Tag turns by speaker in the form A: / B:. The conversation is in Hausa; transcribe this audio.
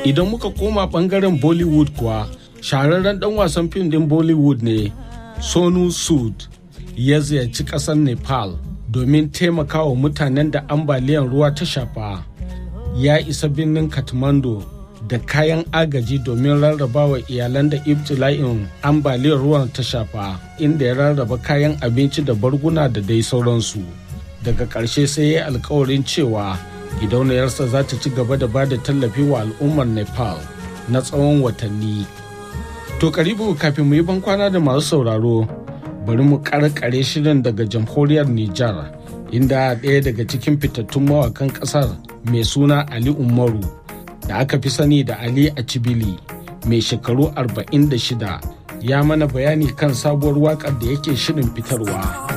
A: Idan muka koma bangaren Bollywood kuwa, shahararren dan wasan fim din Bollywood ne Sonu Sood ya ziyarci kasar Nepal domin taimakawa mutanen da ambaliyar ruwa ta shafa. Ya isa birnin Kathmandu da kayan agaji domin rarrabawa iyalan da ibtila'in ambaliyar ruwan ta shafa, inda ya rarraba kayan abinci da barguna da dai sauransu. Daga ƙarshe sai ya yi alkawarin cewa gidauniyarsa za ta ci gaba da ba da tallafi wa al'ummar Nepal na tsawon watanni. To karibu kafin mu yi bankwana da masu sauraro, bari mu karkare shirin daga jamhuriyar Nijar, inda ɗaya daga cikin fitattun mawakan ƙasar mai suna Ali Umaru da aka fi sani da Ali Acibili mai shekaru 46 ya mana bayani kan sabuwar waƙar da yake shirin fitarwa.